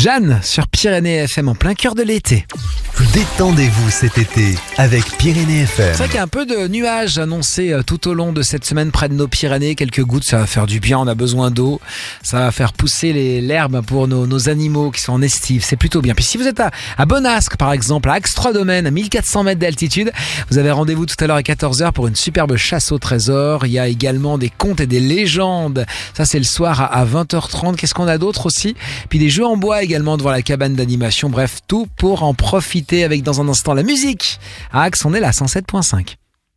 Jeanne sur Pyrénées FM en plein cœur de l'été. Détendez-vous cet été avec Pyrénées FM. C'est vrai qu'il y a un peu de nuages annoncés tout au long de cette semaine près de nos Pyrénées. Quelques gouttes, ça va faire du bien, on a besoin d'eau. Ça va faire pousser l'herbe pour nos animaux qui sont en estive. C'est plutôt bien. Puis si vous êtes à Bonasque par exemple, à Axe-3-Domaines, à 1400 mètres d'altitude, vous avez rendez-vous tout à l'heure à 14h pour une superbe chasse au trésor. Il y a également des contes et des légendes. Ça c'est le soir à 20h30. Qu'est-ce qu'on a d'autre aussi? Puis des jeux en bois également devant la cabane d'animation. Bref, tout pour en profiter avec dans un instant la musique. À Axe, on est là, 107.5.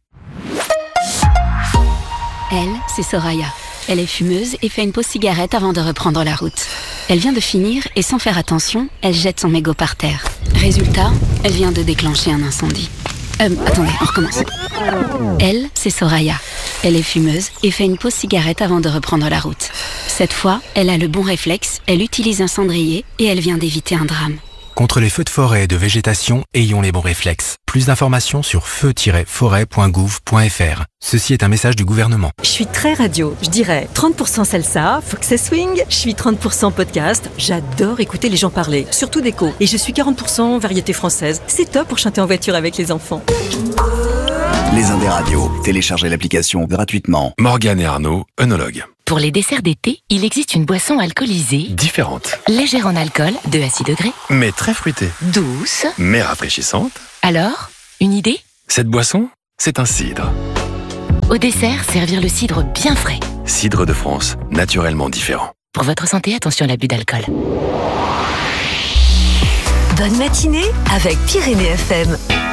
Elle, c'est Soraya. Elle est fumeuse et fait une pause cigarette avant de reprendre la route. Elle vient de finir et sans faire attention, elle jette son mégot par terre. Résultat, elle vient de déclencher un incendie. Attendez, on recommence. Elle, c'est Soraya. Elle est fumeuse et fait une pause cigarette avant de reprendre la route. Cette fois, elle a le bon réflexe, elle utilise un cendrier et elle vient d'éviter un drame. Contre les feux de forêt et de végétation, ayons les bons réflexes. Plus d'informations sur feu-forêt.gouv.fr. Ceci est un message du gouvernement. Je suis très radio, je dirais 30% salsa, faut que ça swing. Je suis 30% podcast, j'adore écouter les gens parler, surtout d'écho. Et je suis 40% variété française. C'est top pour chanter en voiture avec les enfants. Les Indes radios. Téléchargez l'application gratuitement. Morgane et Arnaud, œnologues. Pour les desserts d'été, il existe une boisson alcoolisée, Différentes, légère en alcool, de à 6 degrés, mais très fruitées, douce. mais rafraîchissantes. Alors, une idée? Cette boisson, c'est un cidre. Au dessert, servir le cidre bien frais. Cidre de France, naturellement différent. Pour votre santé, attention à l'abus d'alcool. Bonne matinée avec Pyrénées FM.